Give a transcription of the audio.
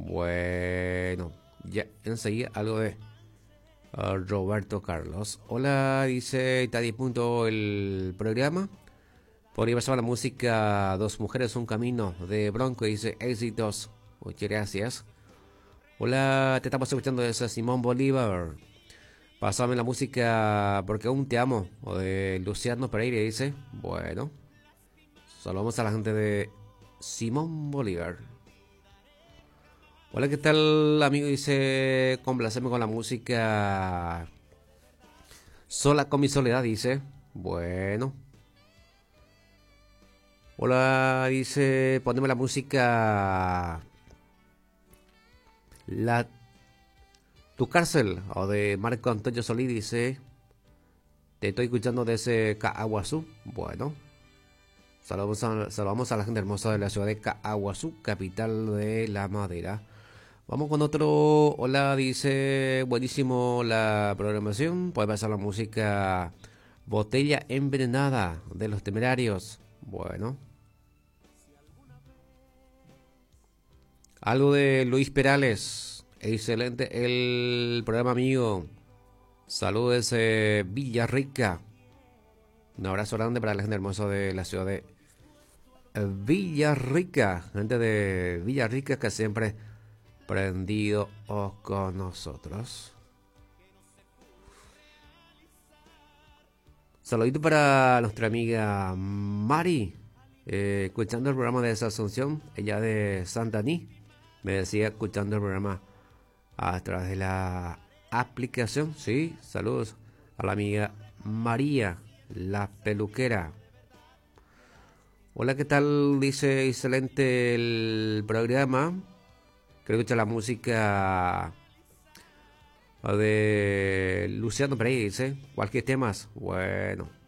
Bueno, ya enseguida algo de Roberto Carlos. Hola, dice, está a 10 puntos el programa. Podría pasar la música Dos Mujeres, un Camino de Bronco, dice éxitos. Muchas gracias. Hola, te estamos escuchando desde Simón Bolívar. Pásame la música Porque aún te amo, o de Luciano Pereira, dice. Bueno, saludamos a la gente de Simón Bolívar. Hola, ¿qué tal, amigo? Dice, complaceme con la música Sola con mi soledad, dice. Bueno. Hola, dice, poneme la música La Tu cárcel, o de Marco Antonio Solí, dice. Te estoy escuchando desde Caaguazú. Bueno, saludamos a la gente hermosa de la ciudad de Caaguazú, capital de la madera. Vamos con otro. Hola, dice. Buenísimo la programación. Puede pasar la música Botella envenenada de los Temerarios. Bueno. Algo de Luis Perales. Excelente el programa, amigo. Saludos desde Villarrica. Un abrazo grande para la gente hermosa de la ciudad de Villarrica. Gente de Villarrica que siempre prendido con nosotros. Saludito para nuestra amiga Mari, escuchando el programa de esa Asunción, ella de Santaní. Me decía escuchando el programa a través de la aplicación. Sí, saludos a la amiga María, la peluquera. Hola, ¿qué tal? Dice, excelente el programa. Creo que escucha la música de Luciano Pereira, dice. Cualquier temas. Bueno.